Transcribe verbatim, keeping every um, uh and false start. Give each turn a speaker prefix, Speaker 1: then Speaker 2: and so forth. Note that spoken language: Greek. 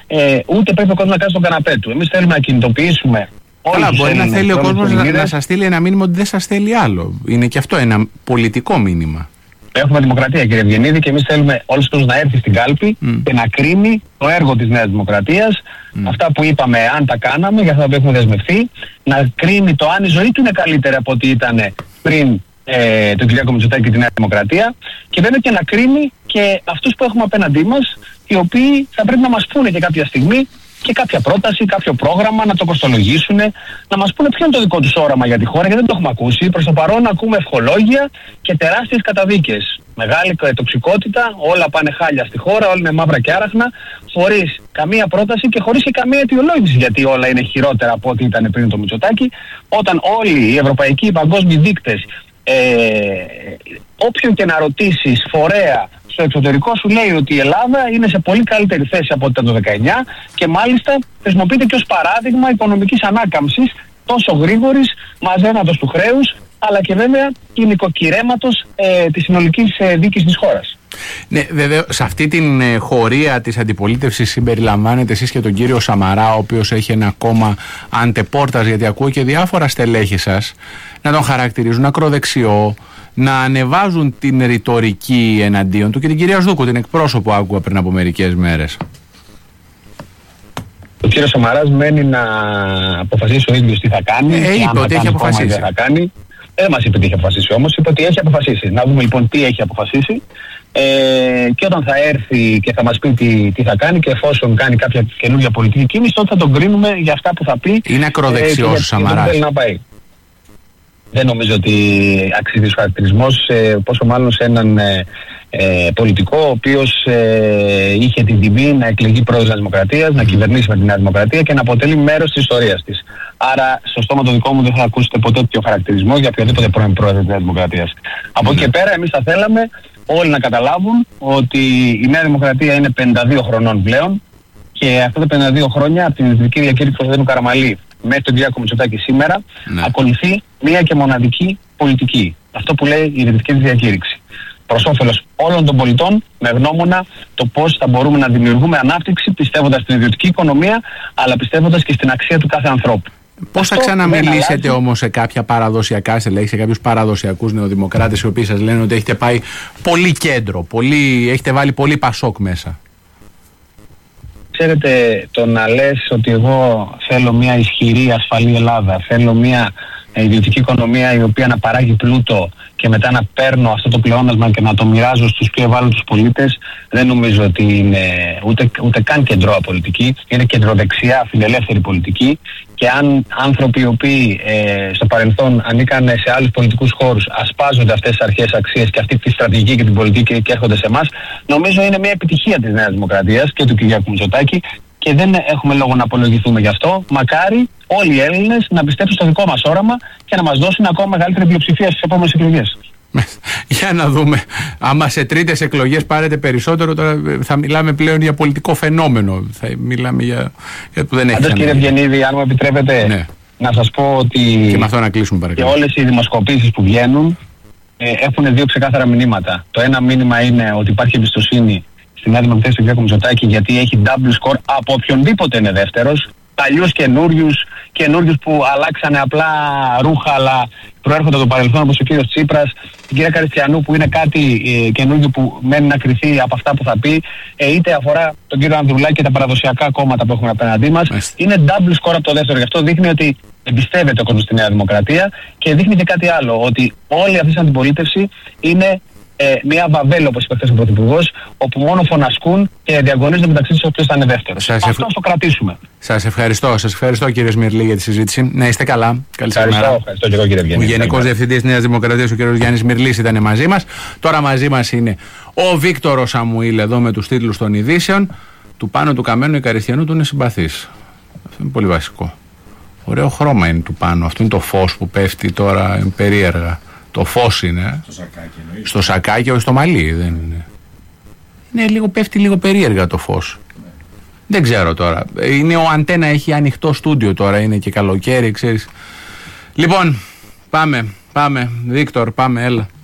Speaker 1: ε, ούτε πρέπει ο κόσμος να κάνει στον καναπέ του. Εμείς θέλουμε να κινητοποιήσουμε.
Speaker 2: Καλά, μπορεί να θέλει ο κόσμος να, να σας στείλει ένα μήνυμα ότι δεν σας θέλει άλλο. Είναι και αυτό ένα πολιτικό μήνυμα.
Speaker 1: Έχουμε δημοκρατία, κύριε Ευγενίδη, και εμείς θέλουμε όλος τους να έρθει στην κάλπη mm. και να κρίνει το έργο της Νέας Δημοκρατίας, mm. αυτά που είπαμε, αν τα κάναμε, για αυτά που έχουμε δεσμευτεί, να κρίνει το αν η ζωή του είναι καλύτερη από ό,τι ήταν πριν ε, τον Κυριάκο Μητσοτάκη και τη Νέα Δημοκρατία, και βέβαια και να κρίνει και αυτούς που έχουμε απέναντί μας, οι οποίοι θα πρέπει να μας πούνε και κάποια στιγμή και κάποια πρόταση, κάποιο πρόγραμμα, να το κοστολογήσουν, να μας πούνε ποιο είναι το δικό τους όραμα για τη χώρα, γιατί δεν το έχουμε ακούσει. Προς το παρόν ακούμε ευχολόγια και τεράστιες καταδίκες. Μεγάλη τοξικότητα, όλα πάνε χάλια στη χώρα, όλα είναι μαύρα και άραχνα, χωρίς καμία πρόταση και χωρίς και καμία αιτιολόγηση, γιατί όλα είναι χειρότερα από ό,τι ήταν πριν το Μητσοτάκη, όταν όλοι οι ευρωπαϊκοί, οι παγκόσμιοι δείκτες, ε, όποιον και να ρωτήσεις φορέα στο εξωτερικό σου λέει ότι η Ελλάδα είναι σε πολύ καλύτερη θέση από ό,τι ήταν το δεκαεννιά και μάλιστα χρησιμοποιείται και ως παράδειγμα οικονομικής ανάκαμψης, τόσο γρήγορης μαζέματος του χρέους, αλλά και βέβαια και νοικοκυρέματος ε, της συνολικής ε, δίκης της χώρας.
Speaker 2: Ναι, βέβαια, σε αυτή την ε, χωρία της αντιπολίτευσης συμπεριλαμβάνετε εσείς και τον κύριο Σαμαρά, ο οποίος έχει ένα κόμμα αντεπόρτας, γιατί ακούω και διάφορα στελέχη σας να τον χαρακτηρίζουν ακροδεξιό, να ανεβάζουν την ρητορική εναντίον του, και την κυρία Σδούκου, την εκπρόσωπο, άκουγα πριν από μερικές μέρες.
Speaker 1: Ο κύριος Σαμαράς μένει να αποφασίσει ο ίδιος τι θα κάνει.
Speaker 2: Ε, είπε ότι έχει αποφασίσει.
Speaker 1: Δεν θα κάνει. Δεν μας είπε τι έχει αποφασίσει όμως, είπε ότι έχει αποφασίσει. Να δούμε λοιπόν τι έχει αποφασίσει. Ε, και όταν θα έρθει και θα μας πει τι, τι θα κάνει, και εφόσον κάνει κάποια καινούργια πολιτική κίνηση, τότε θα τον κρίνουμε για αυτά που θα πει.
Speaker 2: Είναι ακροδεξιός ε, ο Σαμαράς.
Speaker 1: Θέλει να πάει. Δεν νομίζω ότι αξίζει ο χαρακτηρισμός, ε, πόσο μάλλον σε έναν ε, ε, πολιτικό ο οποίος ε, είχε την τιμή να εκλεγεί πρόεδρος της Δημοκρατίας, mm. να κυβερνήσει με τη Νέα Δημοκρατία και να αποτελεί μέρος της ιστορίας της. Άρα, στο στόμα το δικό μου δεν θα ακούσετε ποτέ τέτοιο χαρακτηρισμό για οποιοδήποτε πρώην πρόεδρο της Νέας Δημοκρατίας. Mm. Από εκεί και πέρα, εμείς θα θέλαμε όλοι να καταλάβουν ότι η Νέα Δημοκρατία είναι πενήντα δύο χρονών πλέον, και αυτά τα πενήντα δύο χρόνια από την ιδρυτική διακήρυξη του Κωνσταντίνου Καραμαλή μέχρι τον Κυριάκο Μητσοτάκη σήμερα, ναι, ακολουθεί μία και μοναδική πολιτική. Αυτό που λέει η ιδρυτική διακήρυξη. Προς όφελος όλων των πολιτών, με γνώμονα το πώς θα μπορούμε να δημιουργούμε ανάπτυξη, πιστεύοντας στην ιδιωτική οικονομία, αλλά πιστεύοντας και στην αξία του κάθε ανθρώπου.
Speaker 2: Πώς θα ξαναμιλήσετε όμως σε κάποια παραδοσιακά στελέχη, σε κάποιους παραδοσιακούς νεοδημοκράτες, οι οποίοι σας λένε ότι έχετε πάει πολύ κέντρο, πολύ, έχετε βάλει πολύ πασόκ μέσα?
Speaker 1: Ξέρετε, το να λες ότι εγώ θέλω μια ισχυρή, ασφαλή Ελλάδα, θέλω μια ιδιωτική οικονομία η οποία να παράγει πλούτο και μετά να παίρνω αυτό το πλεόνασμα και να το μοιράζω στους πιο ευάλωτους πολίτες, δεν νομίζω ότι είναι ούτε, ούτε καν κεντρώα πολιτική. Είναι κεντροδεξιά, φιλελεύθερη πολιτική, και αν άνθρωποι οι οποίοι ε, στο παρελθόν ανήκαν σε άλλους πολιτικούς χώρους ασπάζονται αυτές τις αρχές, αξίες και αυτή τη στρατηγική και την πολιτική και έρχονται σε εμάς, νομίζω είναι μια επιτυχία της Νέας Δημοκρατίας και του Κυριάκου Μητσοτάκη, και δεν έχουμε λόγο να απολογηθούμε γι' αυτό. Μακάρι όλοι οι Έλληνες να πιστέψουν στο δικό μας όραμα και να μας δώσουν ακόμα μεγαλύτερη πλειοψηφία στις επόμενες εκλογές.
Speaker 2: Για να δούμε. Άμα σε τρίτες εκλογές πάρετε περισσότερο, τώρα θα μιλάμε πλέον για πολιτικό φαινόμενο. Θα μιλάμε για, για που δεν έχει.
Speaker 1: Αντός, κύριε Ευγενίδη, αν μου επιτρέπετε, ναι, να σας πω ότι
Speaker 2: και με αυτό να κλείσουμε, παρακαλώ,
Speaker 1: και όλες οι δημοσκοπήσεις που βγαίνουν ε, έχουν δύο ξεκάθαρα μηνύματα. Το ένα μήνυμα είναι ότι υπάρχει εμπιστοσύνη στη Νέα Δημοκρατία, στον Κυριάκο Μητσοτάκη, γιατί έχει double score από οποιονδήποτε είναι δεύτερος. Παλιούς καινούριους, καινούριους που αλλάξανε απλά ρούχα, αλλά προέρχονται από το παρελθόν, όπως ο κύριος Τσίπρας, την κυρία Καριστιανού, που είναι κάτι ε, καινούργιο που μένει να κριθεί από αυτά που θα πει, ε, είτε αφορά τον κύριο Ανδρουλάκη και τα παραδοσιακά κόμματα που έχουμε απέναντί μας. Μάλιστα. Είναι double score από το δεύτερο. Γι' αυτό δείχνει ότι εμπιστεύεται ο κόσμος στη Νέα Δημοκρατία, και δείχνει και κάτι άλλο, ότι όλη αυτή η αντιπολίτευση είναι Ε, μια βαβέλη, όπως είπε χθες ο Πρωθυπουργός, όπου μόνο φωνασκούν και διαγωνίζονται μεταξύ τους όποιος θα είναι δεύτερος. Αυτό εφ... το κρατήσουμε.
Speaker 2: Σας ευχαριστώ. Σας ευχαριστώ, κύριε Σμυρλή, για τη συζήτηση. Να είστε καλά. Καλή σας μέρα.
Speaker 1: Ευχαριστώ και εγώ, κύριε Ευγενή.
Speaker 2: Ο Γενικός Διευθυντής Νέας Δημοκρατίας, ο κύριος Γιάννης Σμυρλής, ήταν μαζί μας. Τώρα μαζί μας είναι ο Βίκτορος Σαμουήλ, εδώ με τους τίτλους των ειδήσεων. Του Πάνου του Καμένου, η Καριστιανού του είναι συμπαθής. Αυτό είναι πολύ βασικό. Ωραίο χρώμα είναι του Πάνου. Αυτό είναι το φως που πέφτει τώρα περίεργα. Το φως είναι.
Speaker 3: Στο σακάκι εννοείς.
Speaker 2: Στο σακάκι, όχι στο μαλλί, δεν είναι. Είναι λίγο, πέφτει λίγο περίεργα το φως. Ναι. Δεν ξέρω τώρα. Είναι ο Αντένα, έχει ανοιχτό στούντιο τώρα, είναι και καλοκαίρι, ξέρεις. Λοιπόν, πάμε, πάμε. Βίκτορ, πάμε, έλα.